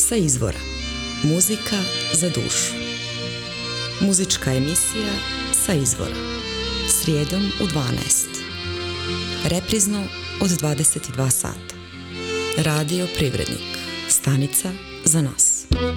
Sa izvora. Muzika za dušu. Muzička emisija Sa izvora. Srijedom u 12. Reprizno od 22 sata. Radio Privrednik. Stanica za nas.